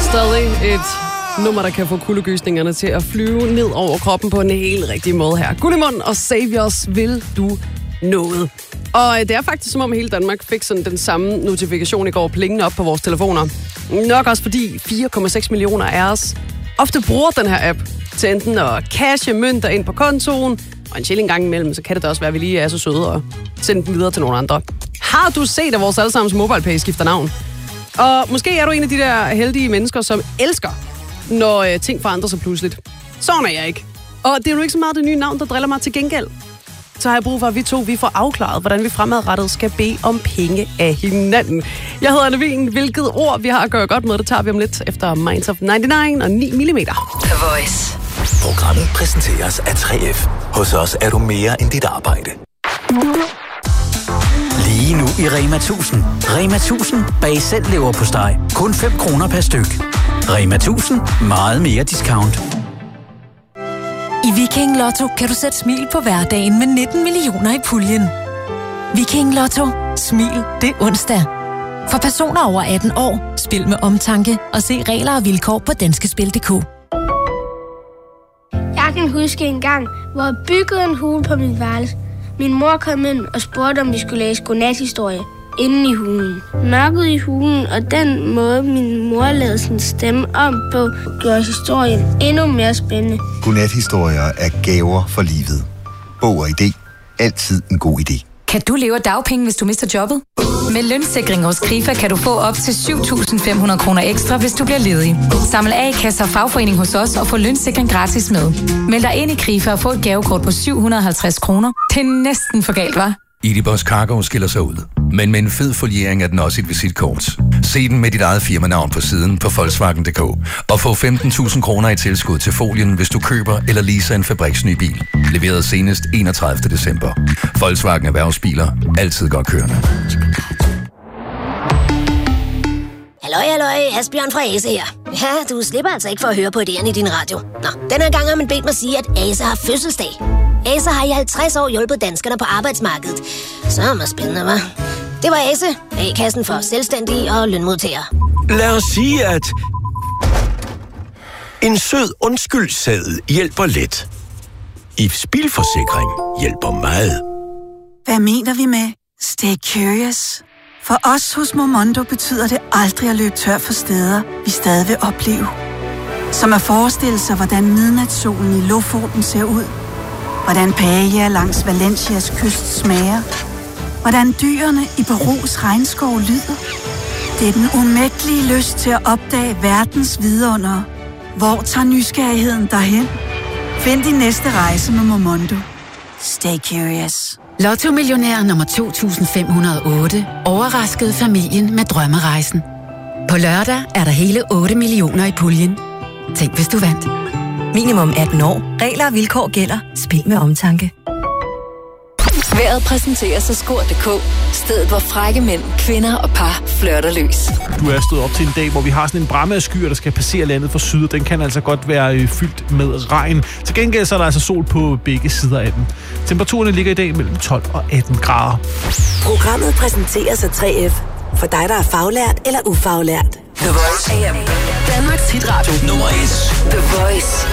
Stadig et nummer, der kan få kuldegysningerne til at flyve ned over kroppen på en helt rigtig måde her. Gullimund og Saviors, vil du noget? Og det er faktisk som om hele Danmark fik sådan den samme notifikation i går plingende op på vores telefoner. Nok også fordi 4,6 millioner af os ofte bruger den her app til enten at cashe mønter ind på kontoen, og en sjældent gang imellem, så kan det da også være, at vi lige er så søde og sende dem videre til nogle andre. Har du set, at vores allesammens MobilePay skifter navn? Og måske er du en af de der heldige mennesker, som elsker, når ting forandrer sig pludseligt. Sådan er jeg ikke. Og det er jo ikke så meget det nye navn, der driller mig til gengæld. Så har jeg brug for, at vi får afklaret, hvordan vi fremadrettet skal bede om penge af hinanden. Jeg hedder Anne Wien. Hvilket ord vi har at gøre godt med, det tager vi om lidt efter Minds of 99 og 9 mm. The Voice. Programmet præsenteres af 3F. Hos os er du mere end dit arbejde. Lige nu i Rema 1000. Rema 1000 bag selv leverpostej. Kun 5 kroner per styk. Rema 1000. Meget mere discount. I Viking Lotto kan du sætte smil på hverdagen med 19 millioner i puljen. Viking Lotto. Smil det onsdag. For personer over 18 år. Spil med omtanke og se regler og vilkår på danskespil.dk. Jeg kan huske en gang, hvor jeg byggede en hule på mit værelse. Min mor kom ind og spurgte, om vi skulle læse godnathistorie inde i hulen. Mørket i hulen og den måde, min mor lavede sin stemme om på, gjorde historien endnu mere spændende. Godnathistorier er gaver for livet. Bog og idé. Altid en god idé. Kan du leve af dagpenge, hvis du mister jobbet? Med lønssikring hos Krifa kan du få op til 7.500 kroner ekstra, hvis du bliver ledig. Samle A-kasse og fagforening hos os og få lønssikring gratis med. Meld dig ind i Krifa og få et gavekort på 750 kroner. Det er næsten for galt, hva'? Idibus Cargo skiller sig ud. Men med en fed foliering er den også et visitkort. Se den med dit eget firmanavn på siden på Volkswagen.dk. Og få 15.000 kroner i tilskud til folien, hvis du køber eller leaser en fabriksny bil. Leveret senest 31. december. Volkswagen Erhvervsbiler. Altid godt kørende. Halløj, Asbjørn fra Ase her. Ja, du slipper altså ikke for at høre på idéerne i din radio. Nå, denne gang har man bedt mig sige, at Ase har fødselsdag. Ase har i 50 år hjulpet danskerne på arbejdsmarkedet. Så er det spændende, hva'? Det var Ase, A-kassen for selvstændige og lønmodtagere. Lad os sige, at en sød undskyldseddel hjælper lidt. IF's bilforsikring hjælper meget. Hvad mener vi med stay curious? For os hos Momondo betyder det aldrig at løbe tør for steder, vi stadig vil opleve. Som at forestille sig, hvordan midnatssolen i Lofoten ser ud. Hvordan paella langs Valencias kyst smager. Hvordan dyrene i Perus regnskov lyder. Det er den umægtelige lyst til at opdage verdens vidundere. Hvor tager nysgerrigheden derhen? Find din næste rejse med Momondo. Stay curious. Lotto-millionær nummer 2508 overraskede familien med drømmerejsen. På lørdag er der hele 8 millioner i puljen. Tænk, hvis du vandt. Minimum 18 år. Regler og vilkår gælder. Spil med omtanke. Vejret præsenteres af Skor.dk. Stedet hvor frække mænd, kvinder og par flirter løs. Du er stået op til en dag, hvor vi har sådan en bræmme af skyer, der skal passere landet fra syd. Den kan altså godt være fyldt med regn. Til gengæld så er der altså sol på begge sider af den. Temperaturerne ligger i dag mellem 12 og 18 grader. Programmet præsenteres af 3F. For dig, der er faglært eller ufaglært. The Voice AM. Danmarks hitradio. Nummer 1. The Voice.